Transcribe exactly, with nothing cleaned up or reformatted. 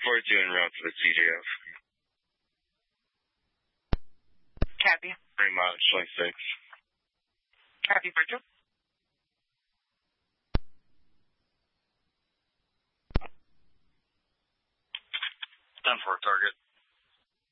forty-two en route to the T J F. Copy. Three miles, twenty-six. Copy, Virgil. ten for a target.